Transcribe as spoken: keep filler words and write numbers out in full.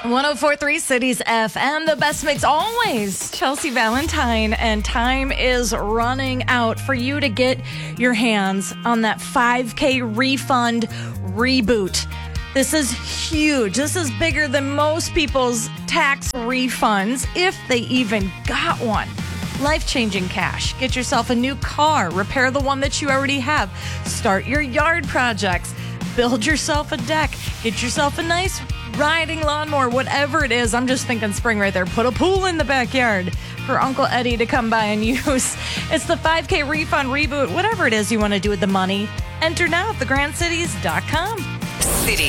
ten forty-three Cities F M, the best mix always. Chelsea Valentine, and time is running out for you to get your hands on that five K refund reboot. This is huge. This is bigger than most people's tax refunds, if they even got one. Life-changing cash. Get yourself a new car. Repair the one that you already have. Start your yard projects. Build yourself a deck. Get yourself a nice riding lawnmower, whatever it is. I'm just thinking spring right there. Put a pool in the backyard for Uncle Eddie to come by and use. It's the five K refund reboot. Whatever it is you want to do with the money, enter now at the grand cities dot com. City.